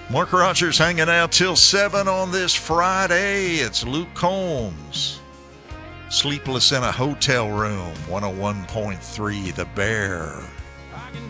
Mark Rogers hanging out till 7 on this Friday. It's Luke Combs. Sleepless in a Hotel Room, 101.3 The Bear.